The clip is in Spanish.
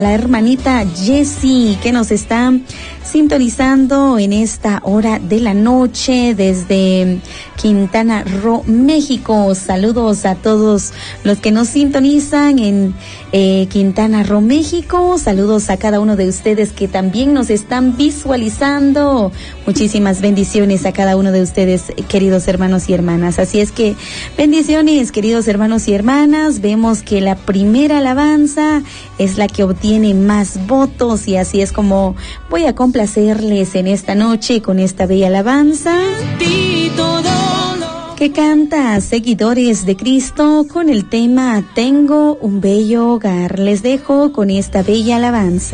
La hermanita Jessie, que nos está sintonizando en esta hora de la noche desde Quintana Roo, México. Saludos a todos los que nos sintonizan en Quintana Roo, México. Saludos a cada uno de ustedes que también nos están visualizando. Muchísimas bendiciones a cada uno de ustedes, queridos hermanos y hermanas. Así es que bendiciones, queridos hermanos y hermanas. Vemos que la primera alabanza es la que obtiene más votos, y así es como voy a complacerles en esta noche con esta bella alabanza que canta Seguidores de Cristo con el tema Tengo un bello hogar. Les dejo con esta bella alabanza.